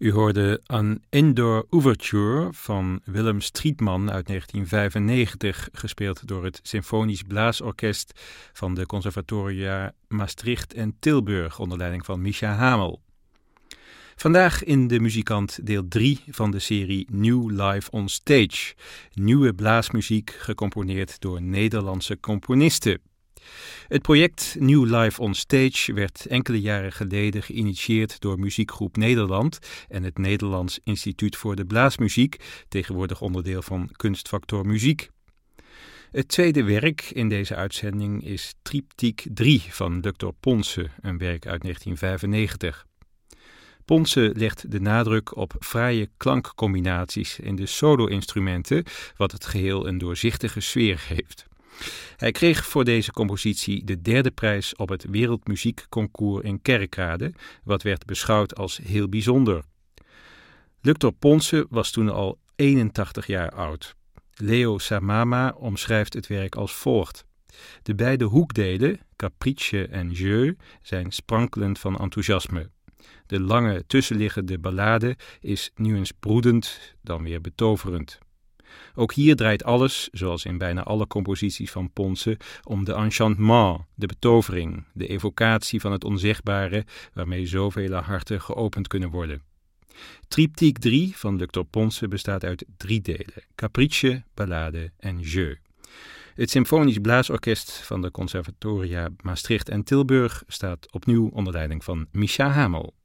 U hoorde An Indoor Overture van Willem Strietman uit 1995, gespeeld door het Symfonisch Blaasorkest van de Conservatoria Maastricht en Tilburg onder leiding van Mischa Hamel. Vandaag in De Muzikant deel 3 van de serie New Live on Stage. Nieuwe blaasmuziek gecomponeerd door Nederlandse componisten. Het project New Live on Stage werd enkele jaren geleden geïnitieerd door Muziekgroep Nederland en het Nederlands Instituut voor de Blaasmuziek, tegenwoordig onderdeel van Kunstfactor Muziek. Het tweede werk in deze uitzending is Triptiek 3 van Luctor Ponce, een werk uit 1995. Ponce legt de nadruk op fraaie klankcombinaties in de solo-instrumenten, wat het geheel een doorzichtige sfeer geeft. Hij kreeg voor deze compositie de derde prijs op het Wereldmuziekconcours in Kerkrade, wat werd beschouwd als heel bijzonder. Luctor Ponce was toen al 81 jaar oud. Leo Samama omschrijft het werk als volgt. De beide hoekdelen, capricce en jeu, zijn sprankelend van enthousiasme. De lange tussenliggende ballade is nu eens broedend, dan weer betoverend. Ook hier draait alles, zoals in bijna alle composities van Ponce, om de enchantement, de betovering, de evocatie van het onzegbare, waarmee zoveel harten geopend kunnen worden. Triptiek 3 van Luctor Ponce bestaat uit 3 delen, capricce, ballade en jeu. Het Symfonisch Blaasorkest van de Conservatoria Maastricht en Tilburg staat opnieuw onder leiding van Mischa Hamel.